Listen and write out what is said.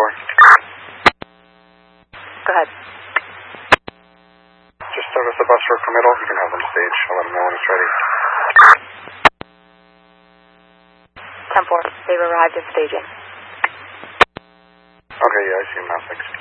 Go ahead. Just service the bus for committal. You can have them stage. I'll let them know when it's ready. 10-4. They've arrived in staging. Okay, yeah, I see them now. Thanks.